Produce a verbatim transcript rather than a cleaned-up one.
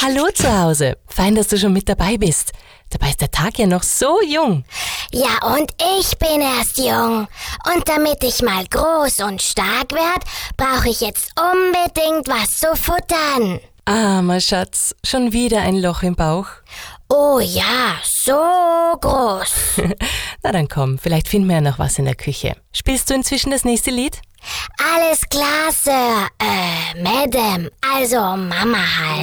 Hallo zu Hause. Fein, dass du schon mit dabei bist. Dabei ist der Tag ja noch so jung. Ja, und ich bin erst jung. Und damit ich mal groß und stark werde, brauche ich jetzt unbedingt was zu futtern. Armer Schatz, schon wieder ein Loch im Bauch. Oh ja, so groß. Na dann komm, vielleicht finden wir ja noch was in der Küche. Spielst du inzwischen das nächste Lied? Alles klar, Sir. Äh, Madam, also Mama halt.